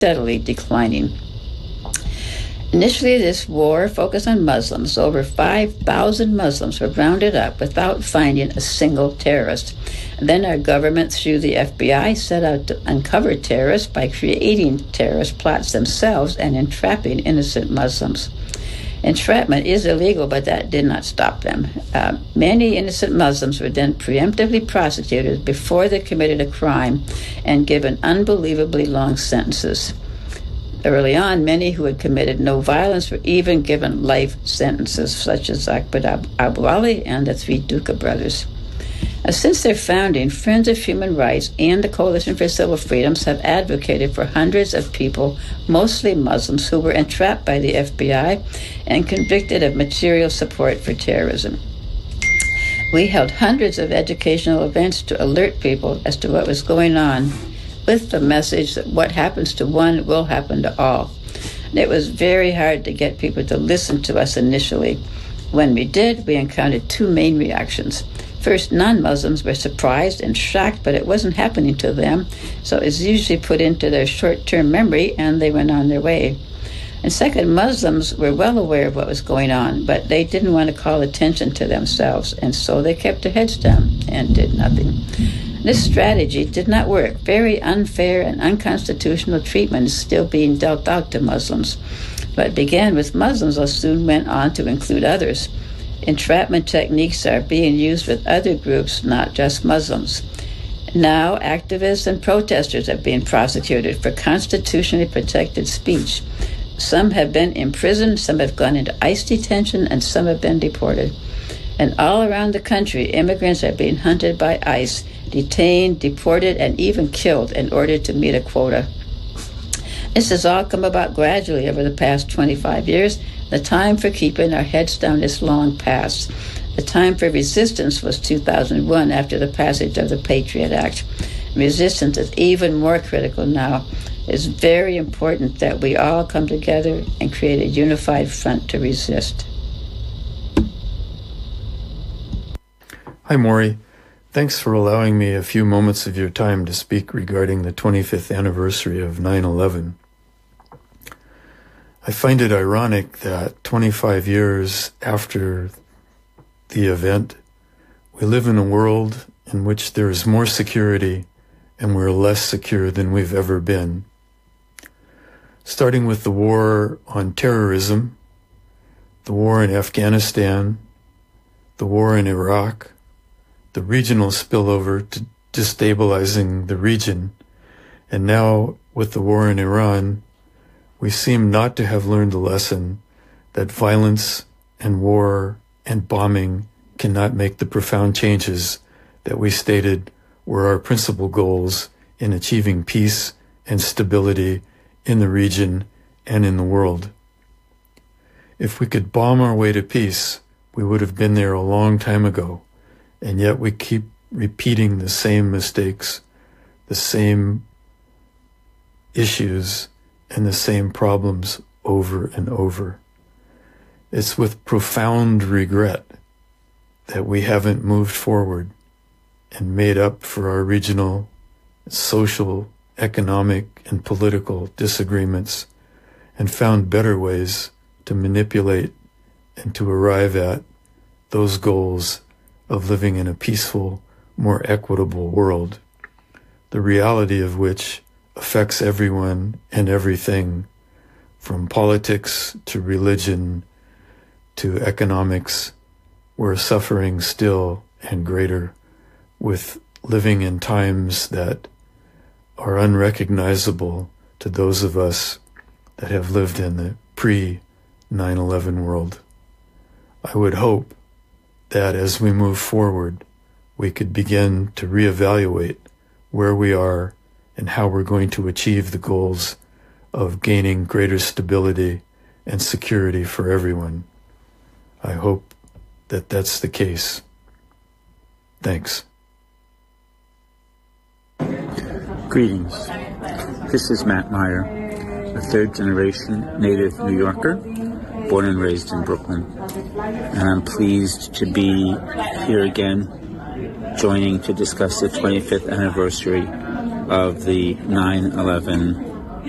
steadily declining. Initially, this war focused on Muslims. Over 5,000 Muslims were rounded up without finding a single terrorist. Then our government, through the FBI, set out to uncover terrorists by creating terrorist plots themselves and entrapping innocent Muslims. Entrapment is illegal, but that did not stop them. Many innocent Muslims were then preemptively prosecuted before they committed a crime and given unbelievably long sentences. Early on, many who had committed no violence were even given life sentences, such as Akbar Abu Ali and the three Duqa brothers. Since their founding, Friends of Human Rights and the Coalition for Civil Freedoms have advocated for hundreds of people, mostly Muslims, who were entrapped by the FBI and convicted of material support for terrorism. We held hundreds of educational events to alert people as to what was going on, with the message that what happens to one will happen to all. And it was very hard to get people to listen to us initially. When we did, we encountered two main reactions. First, non-Muslims were surprised and shocked, but it wasn't happening to them, so it's usually put into their short-term memory, and they went on their way. And second, Muslims were well aware of what was going on, but they didn't want to call attention to themselves, and so they kept their heads down and did nothing. This strategy did not work. Very unfair and unconstitutional treatment is still being dealt out to Muslims. What began with Muslims soon went on to include others. Entrapment techniques are being used with other groups, not just Muslims. Now, activists and protesters are being prosecuted for constitutionally protected speech. Some have been imprisoned, some have gone into ICE detention, and some have been deported. And all around the country, immigrants are being hunted by ICE, detained, deported, and even killed in order to meet a quota. This has all come about gradually over the past 25 years. The time for keeping our heads down is long past. The time for resistance was 2001 after the passage of the Patriot Act. Resistance is even more critical now. It's very important that we all come together and create a unified front to resist. Hi, Maury. Thanks for allowing me a few moments of your time to speak regarding the 25th anniversary of 9/11. I find it ironic that 25 years after the event, we live in a world in which there is more security and we're less secure than we've ever been. Starting with the war on terrorism, the war in Afghanistan, the war in Iraq, the regional spillover to destabilizing the region, and now with the war in Iran, we seem not to have learned the lesson that violence and war and bombing cannot make the profound changes that we stated were our principal goals in achieving peace and stability in the region and in the world. If we could bomb our way to peace, we would have been there a long time ago, and yet we keep repeating the same mistakes, the same issues, and the same problems over and over. It's with profound regret that we haven't moved forward and made up for our regional, social, economic, and political disagreements and found better ways to manipulate and to arrive at those goals of living in a peaceful, more equitable world, the reality of which affects everyone and everything, from politics to religion to economics. We're suffering still and greater with living in times that are unrecognizable to those of us that have lived in the pre-9/11 world. I would hope that as we move forward, we could begin to reevaluate where we are and how we're going to achieve the goals of gaining greater stability and security for everyone. I hope that that's the case. Thanks. Greetings. This is Matt Meyer, a third-generation native New Yorker, born and raised in Brooklyn. And I'm pleased to be here again, joining to discuss the 25th anniversary of the 9/11